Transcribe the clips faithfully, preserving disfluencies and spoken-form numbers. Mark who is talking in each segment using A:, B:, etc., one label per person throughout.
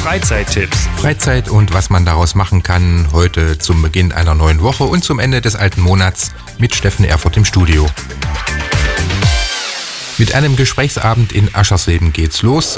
A: Freizeittipps.
B: Freizeit und was man daraus machen kann, heute zum Beginn einer neuen Woche und zum Ende des alten Monats mit Steffen Erfurt im Studio. Mit einem Gesprächsabend in Aschersleben geht's los.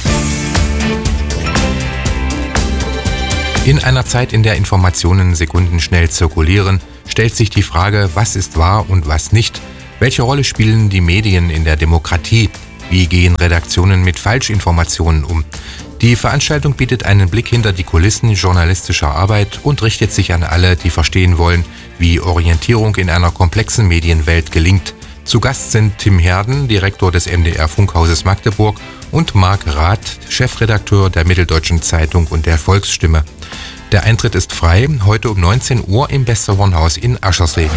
B: In einer Zeit, in der Informationen sekundenschnell zirkulieren, stellt sich die Frage, was ist wahr und was nicht? Welche Rolle spielen die Medien in der Demokratie? Wie gehen Redaktionen mit Falschinformationen um? Die Veranstaltung bietet einen Blick hinter die Kulissen journalistischer Arbeit und richtet sich an alle, die verstehen wollen, wie Orientierung in einer komplexen Medienwelt gelingt. Zu Gast sind Tim Herden, Direktor des M D R-Funkhauses Magdeburg, und Marc Rath, Chefredakteur der Mitteldeutschen Zeitung und der Volksstimme. Der Eintritt ist frei, heute um neunzehn Uhr im Westerhornhaus in Aschersleben.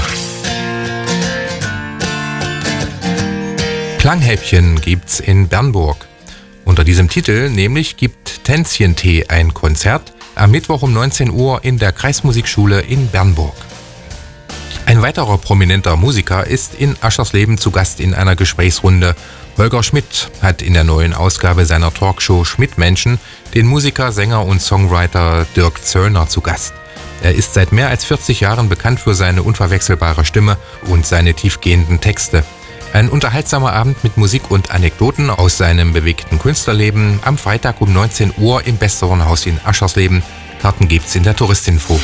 B: Klanghäppchen gibt's in Bernburg. Unter diesem Titel nämlich gibt Tänzchentee ein Konzert am Mittwoch um neunzehn Uhr in der Kreismusikschule in Bernburg. Ein weiterer prominenter Musiker ist in Aschersleben zu Gast in einer Gesprächsrunde. Holger Schmidt hat in der neuen Ausgabe seiner Talkshow Schmidt-Menschen den Musiker, Sänger und Songwriter Dirk Zöllner zu Gast. Er ist seit mehr als vierzig Jahren bekannt für seine unverwechselbare Stimme und seine tiefgehenden Texte. Ein unterhaltsamer Abend mit Musik und Anekdoten aus seinem bewegten Künstlerleben am Freitag um neunzehn Uhr im Westerhornhaus in Aschersleben. Karten gibt's in der Touristinfo.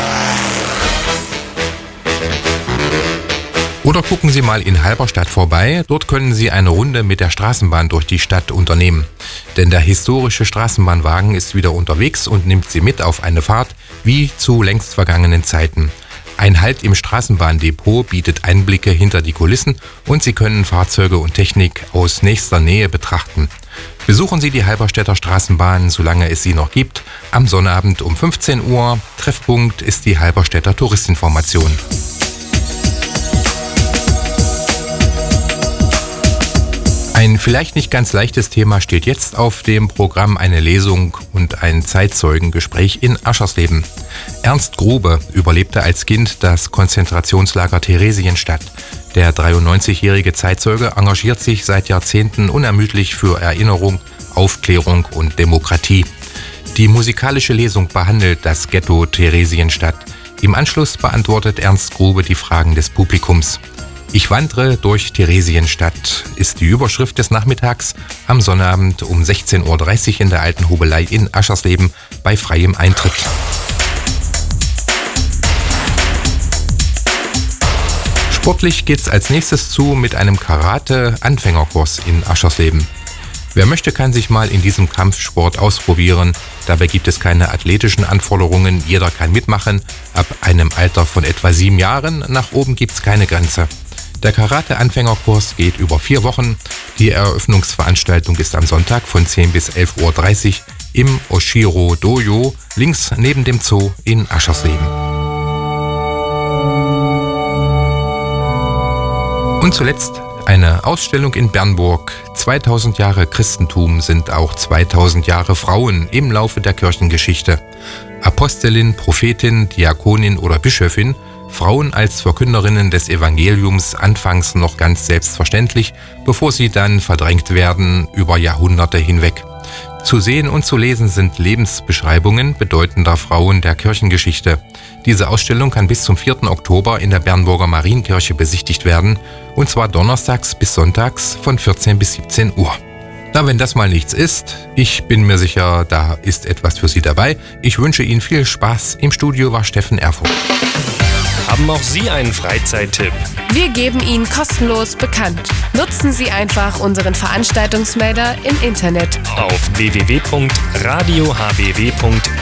B: Oder gucken Sie mal in Halberstadt vorbei, dort können Sie eine Runde mit der Straßenbahn durch die Stadt unternehmen. Denn der historische Straßenbahnwagen ist wieder unterwegs und nimmt Sie mit auf eine Fahrt wie zu längst vergangenen Zeiten. Ein Halt im Straßenbahndepot bietet Einblicke hinter die Kulissen und Sie können Fahrzeuge und Technik aus nächster Nähe betrachten. Besuchen Sie die Halberstädter Straßenbahn, solange es sie noch gibt, am Sonnabend um fünfzehn Uhr. Treffpunkt ist die Halberstädter Touristinformation. Ein vielleicht nicht ganz leichtes Thema steht jetzt auf dem Programm, eine Lesung und ein Zeitzeugengespräch in Aschersleben. Ernst Grube überlebte als Kind das Konzentrationslager Theresienstadt. Der dreiundneunzigjährige Zeitzeuge engagiert sich seit Jahrzehnten unermüdlich für Erinnerung, Aufklärung und Demokratie. Die musikalische Lesung behandelt das Ghetto Theresienstadt. Im Anschluss beantwortet Ernst Grube die Fragen des Publikums. Ich wandere durch Theresienstadt ist die Überschrift des Nachmittags am Sonnabend um sechzehn Uhr dreißig in der Alten Hobelei in Aschersleben bei freiem Eintritt. Sportlich geht's als nächstes zu mit einem Karate-Anfängerkurs in Aschersleben. Wer möchte, kann sich mal in diesem Kampfsport ausprobieren. Dabei gibt es keine athletischen Anforderungen, jeder kann mitmachen. Ab einem Alter von etwa sieben Jahren nach oben gibt's keine Grenze. Der Karate-Anfängerkurs geht über vier Wochen. Die Eröffnungsveranstaltung ist am Sonntag von zehn bis elf Uhr dreißig im Oshiro Dojo, links neben dem Zoo in Aschersleben. Und zuletzt eine Ausstellung in Bernburg. zweitausend Jahre Christentum sind auch zweitausend Jahre Frauen im Laufe der Kirchengeschichte. Apostelin, Prophetin, Diakonin oder Bischöfin, Frauen als Verkünderinnen des Evangeliums anfangs noch ganz selbstverständlich, bevor sie dann verdrängt werden über Jahrhunderte hinweg. Zu sehen und zu lesen sind Lebensbeschreibungen bedeutender Frauen der Kirchengeschichte. Diese Ausstellung kann bis zum vierten Oktober in der Bernburger Marienkirche besichtigt werden, und zwar donnerstags bis sonntags von vierzehn bis siebzehn Uhr. Na, wenn das mal nichts ist, ich bin mir sicher, da ist etwas für Sie dabei. Ich wünsche Ihnen viel Spaß. Im Studio war Steffen Erfurt.
A: Haben auch Sie einen Freizeittipp?
C: Wir geben ihn kostenlos bekannt. Nutzen Sie einfach unseren Veranstaltungsmelder im Internet
A: auf w w w punkt radio h b w punkt